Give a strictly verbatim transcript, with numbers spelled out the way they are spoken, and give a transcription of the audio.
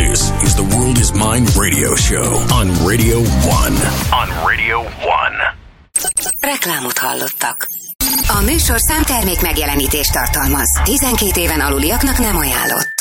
This is the World is Mine radio show on Radio One. On Radio One. Reklámot hallottak. A műsor számtermék megjelenítést tartalmaz. tizenkét éven aluliaknak nem ajánlott.